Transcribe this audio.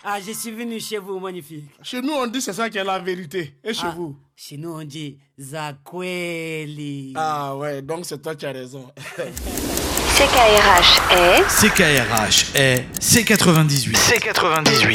Ah, je suis venu chez vous, magnifique. Chez nous, on dit c'est ça qui est la vérité. Et chez vous? Chez nous, on dit Zakweli. Ah ouais, donc c'est toi qui as raison. CKRH est CKRH est C98. C98.